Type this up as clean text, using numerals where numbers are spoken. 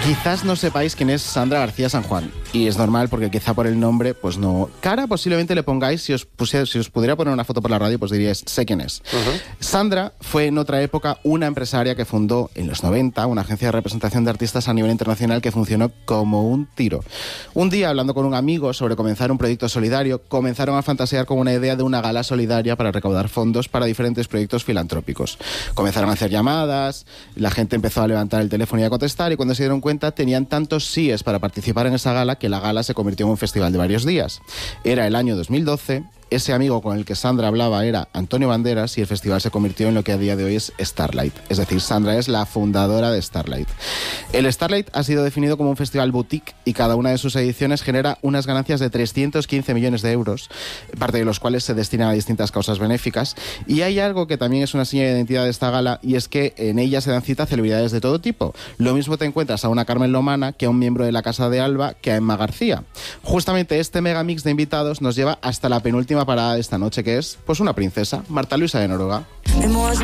Quizás no sepáis quién es Sandra García San Juan, y es normal porque quizá por el nombre, pues no. Cara posiblemente le pongáis, si os pudiera poner una foto por la radio, pues diríais, sé quién es. Sandra fue en otra época una empresaria que fundó en los 90 una agencia de representación de artistas a nivel internacional que funcionó como un tiro. Un día, hablando con un amigo sobre comenzar un proyecto solidario, comenzaron a fantasear con una idea de una gala solidaria para recaudar fondos para diferentes proyectos filantrópicos. Comenzaron a hacer llamadas, la gente empezó a levantar el teléfono y a contestar, y cuando se dieron cuenta tenían tantos síes para participar en esa gala que la gala se convirtió en un festival de varios días. Era el año 2012, ese amigo con el que Sandra hablaba era Antonio Banderas y el festival se convirtió en lo que a día de hoy es Starlight. Es decir, Sandra es la fundadora de Starlight. El Starlight ha sido definido como un festival boutique y cada una de sus ediciones genera unas ganancias de 315 millones de euros, parte de los cuales se destinan a distintas causas benéficas. Y hay algo que también es una señal de identidad de esta gala, y es que en ella se dan cita a celebridades de todo tipo. Lo mismo te encuentras a una Carmen Lomana que a un miembro de la Casa de Alba que a Emma García. Justamente este megamix de invitados nos lleva hasta la penúltima parada de esta noche, que es pues una princesa, Marta Luisa de Noruega.